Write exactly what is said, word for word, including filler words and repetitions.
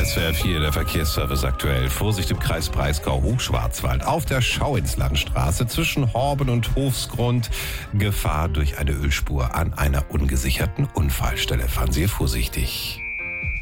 S W R vier, der Verkehrsservice aktuell. Vorsicht im Kreis Breisgau-Hochschwarzwald. Auf der Schauinslandstraße zwischen Horben und Hofsgrund. Gefahr durch eine Ölspur an einer ungesicherten Unfallstelle. Fahren Sie vorsichtig.